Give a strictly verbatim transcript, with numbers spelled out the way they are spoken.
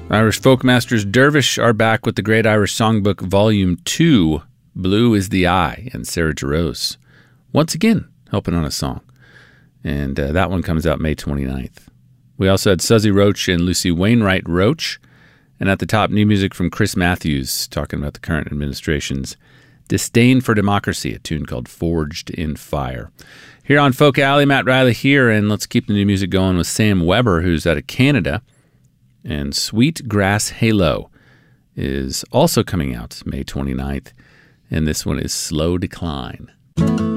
Irish folk masters Dervish are back with the Great Irish Songbook Volume two, Blue is the Eye, and Sarah Jarosz, once again, helping on a song. And uh, that one comes out May twenty-ninth. We also had Suzy Roach and Lucy Wainwright Roach. And at the top, new music from Chris Matthews, talking about the current administration's disdain for democracy, a tune called Forged in Fire. Here on Folk Alley, Matt Riley here, and let's keep the new music going with Sam Weber, who's out of Canada. And Sweet Grass Halo is also coming out May twenty-ninth, and this one is Slow Decline.